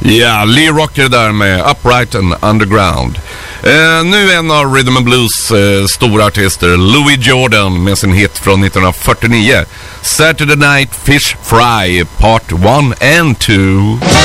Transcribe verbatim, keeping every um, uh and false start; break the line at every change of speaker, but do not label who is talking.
Ja, Lee Rocker där med Upright and Underground. Eh, nu en av Rhythm and Blues eh, stora artister, Louis Jordan, med sin hit från nittonhundrafyrtionio, Saturday Night Fish Fry Part one and two.